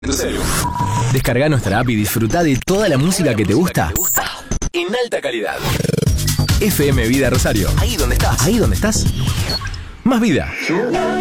tu celu. Descarga nuestra app y disfruta de toda la música que te gusta en alta calidad. FM Vida Rosario. Ahí donde estás. Más vida.